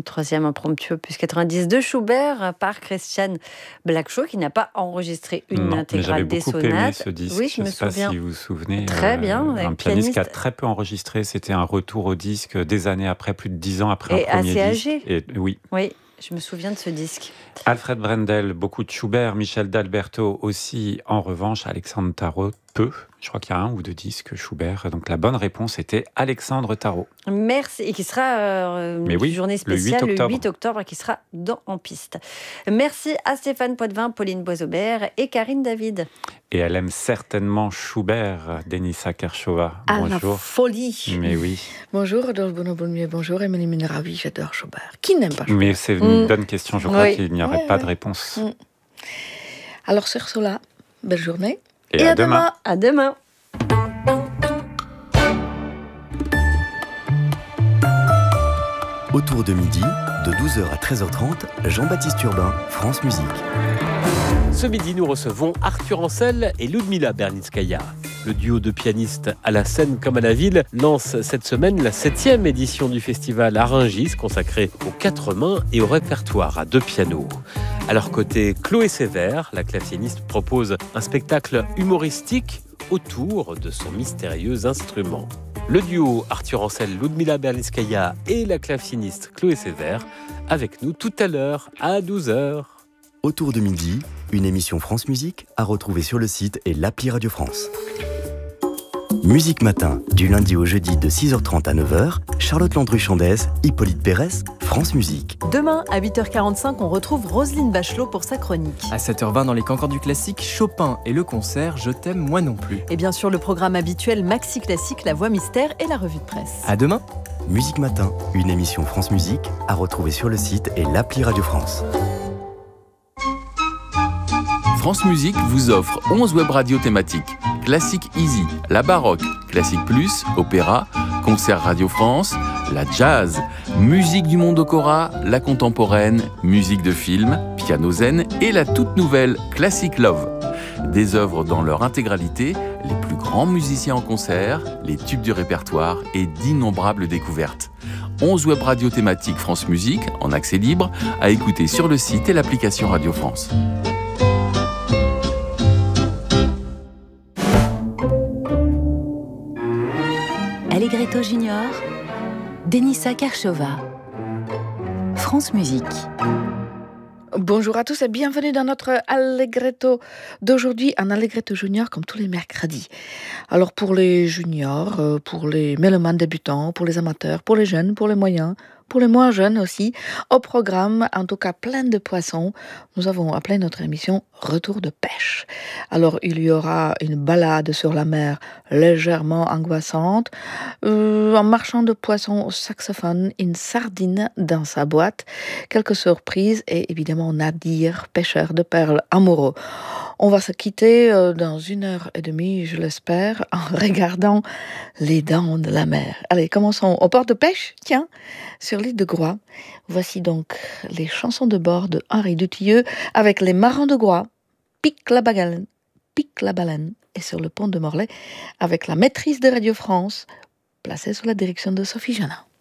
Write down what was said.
troisième impromptu opus 90 de Schubert par Christian Blackshaw, qui n'a pas enregistré une intégrale des sonates. J'avais beaucoup aimé ce disque. Oui, je ne sais pas si vous vous souvenez. Très bien. Un pianiste qui a très peu enregistré. C'était un retour au disque des années après, plus de 10 ans après et un premier assez disque. Âgé. Et, oui. Oui. Je me souviens de ce disque. Alfred Brendel, beaucoup de Schubert, Michel d'Alberto aussi. En revanche, Alexandre Tarot, peu. Je crois qu'il y a 1 ou 2 disques Schubert. Donc la bonne réponse était Alexandre Tarot. Merci. Et qui sera une journée spéciale le 8 octobre, qui sera En Piste. Merci à Stéphane Poitvin, Pauline Boisaubert et Karine David. Et elle aime certainement Schubert, Denisa Kershova. Bonjour. La folie. Mais oui. Bonjour Rodolphe Bonneau-Bonnier, bonjour Émilie Munerabi, j'adore Schubert. Qui n'aime pas Schubert? Mais c'est une bonne question, je crois qu'il n'y aurait pas de réponse. Alors sur cela, belle journée. Et à demain. À demain. Autour de midi, de 12h à 13h30, Jean-Baptiste Urbain, France Musique. Ce midi, nous recevons Arthur Ancel et Ludmila Bernitskaya. Le duo de pianistes à la scène comme à la ville lance cette semaine la 7e édition du festival Aringis, consacré aux 4 mains et au répertoire à 2 pianos. À leur côté, Chloé Sévère, la claveciniste, propose un spectacle humoristique autour de son mystérieux instrument. Le duo Arthur Ancel, Ludmila Bernitskaya et la claveciniste Chloé Sévère avec nous tout à l'heure à 12h. Autour de midi, une émission France Musique à retrouver sur le site et l'appli Radio France. Musique Matin, du lundi au jeudi de 6h30 à 9h, Charlotte Landru-Chandès, Hippolyte Pérès, France Musique. Demain, à 8h45, on retrouve Roselyne Bachelot pour sa chronique. À 7h20, dans les cancans du classique, Chopin et le concert Je t'aime moi non plus. Et bien sûr, le programme habituel Maxi Classique, la voix mystère et la revue de presse. À demain. Musique Matin, une émission France Musique à retrouver sur le site et l'appli Radio France. France Musique vous offre 11 web radios thématiques. Classique Easy, la baroque, Classique Plus, opéra, concert Radio France, la jazz, musique du monde Okora, la contemporaine, musique de film, piano zen et la toute nouvelle Classic Love. Des œuvres dans leur intégralité, les plus grands musiciens en concert, les tubes du répertoire et d'innombrables découvertes. 11 web radios thématiques France Musique, en accès libre, à écouter sur le site et l'application Radio France. Allegretto Junior, Denisa Kershova, France Musique. Bonjour à tous et bienvenue dans notre Allegretto d'aujourd'hui, un Allegretto Junior comme tous les mercredis. Alors pour les juniors, pour les mélomanes débutants, pour les amateurs, pour les jeunes, pour les moyens, pour les moins jeunes aussi, au programme, en tout cas plein de poissons, nous avons appelé notre émission Retour de pêche. Alors il y aura une balade sur la mer légèrement angoissante, un marchand de poissons au saxophone, une sardine dans sa boîte, quelques surprises et évidemment Nadir, pêcheur de perles amoureux. On va se quitter dans 1h30, je l'espère, en regardant les dents de la mer. Allez, commençons au port de pêche, tiens, sur l'île de Groix. Voici donc les chansons de bord de Henri Dutilleux avec les marins de Groix, pique la baleine, et sur le pont de Morlaix avec la maîtrise de Radio France, placée sous la direction de Sophie Janin.